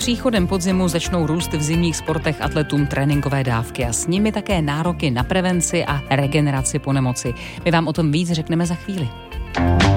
příchodem podzimu začnou růst v zimních sportech atletům tréninkové dávky a s nimi také nároky na prevenci a regeneraci po nemoci. My vám o tom víc řekneme za chvíli.